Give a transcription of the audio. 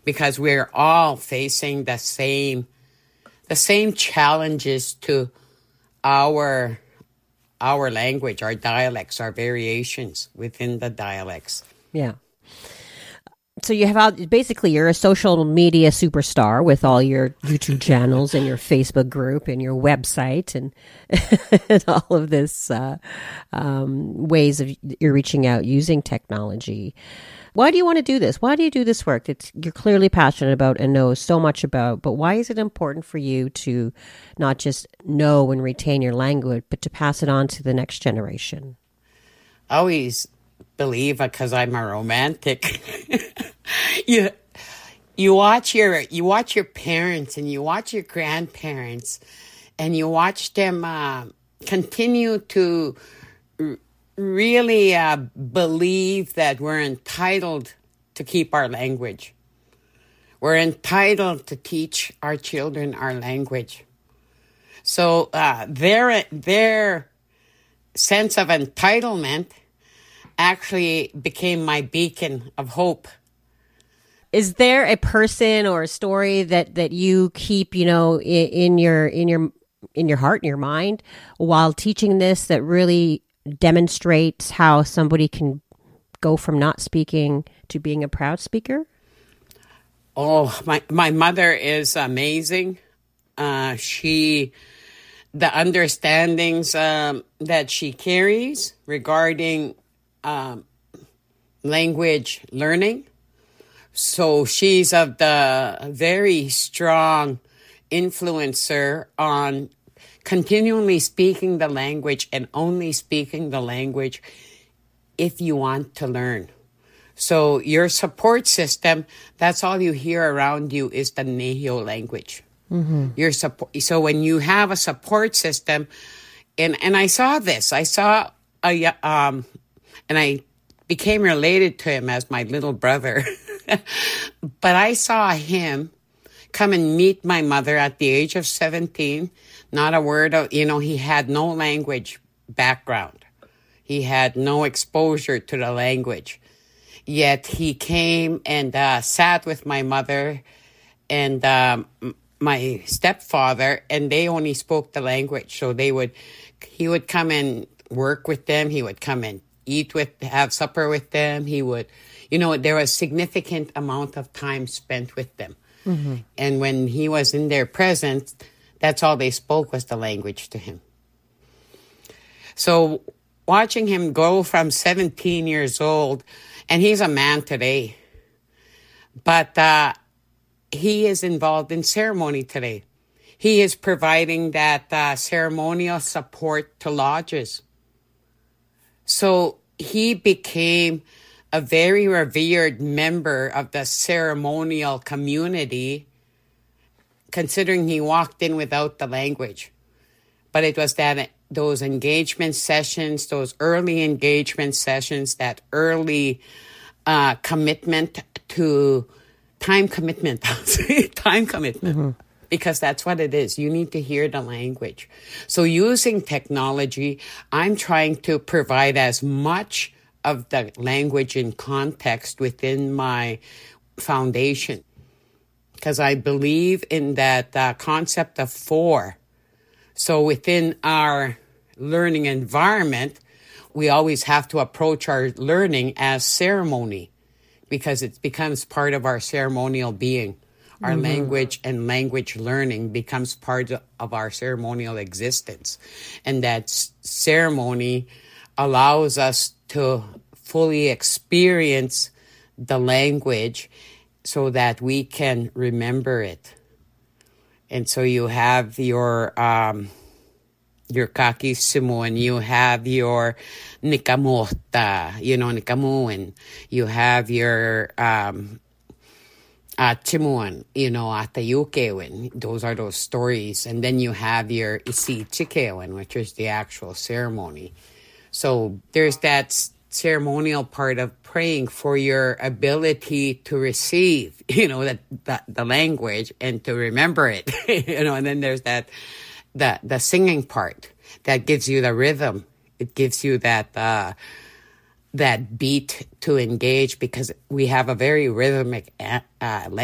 because we're all facing the same challenges to our language, our dialects, our variations within the dialects. Yeah. So you have basically you're a social media superstar with all your YouTube channels and your Facebook group and your website and, and all of this ways of you're reaching out using technology. Why do you want to do this? Why do you do this work that you're clearly passionate about and know so much about? But why is it important for you to not just know and retain your language, but to pass it on to the next generation? I always believe, because I'm a romantic, you watch your parents and you watch your grandparents, and you watch them continue to really believe that we're entitled to keep our language. We're entitled to teach our children our language. So their sense of entitlement actually became my beacon of hope. Is there a person or a story that you keep, in your heart, in your mind, while teaching this, that really demonstrates how somebody can go from not speaking to being a proud speaker? Oh, my mother is amazing. The understandings that she carries regarding language learning. So she's of the very strong influencer on continually speaking the language and only speaking the language if you want to learn. So your support system, that's all you hear around you is the Nehio language. Mm-hmm. Your support. So when you have a support system, and I saw this, and I became related to him as my little brother. But I saw him come and meet my mother at the age of 17. Not a word of, he had no language background. He had no exposure to the language. Yet he came and sat with my mother and my stepfather, and they only spoke the language. So he would come and work with them. He would come and have supper with them. He would, there was significant amount of time spent with them. Mm-hmm. And when he was in their presence, that's all they spoke was the language to him. So watching him go from 17 years old, and he's a man today, but he is involved in ceremony today. He is providing that ceremonial support to lodges. So he became a very revered member of the ceremonial community, considering he walked in without the language. But it was those engagement sessions, those early engagement sessions, that early commitment to time commitment. Time commitment. Mm-hmm. Because that's what it is. You need to hear the language. So using technology, I'm trying to provide as much of the language in context within my foundation. Because I believe in that concept of 4. So within our learning environment, we always have to approach our learning as ceremony, because it becomes part of our ceremonial being. Our mm-hmm. language and language learning becomes part of our ceremonial existence. And that ceremony allows us to fully experience the language so that we can remember it. And so you have your kakisimu, and you have your nikamota, nikamuin. You have your Chimuan, Atayukewen. Those are those stories. And then you have your Isi Chikewen, which is the actual ceremony. So there's that ceremonial part of praying for your ability to receive, the language and to remember it, and then there's the singing part that gives you the rhythm. It gives you that beat to engage, because we have a very rhythmic language.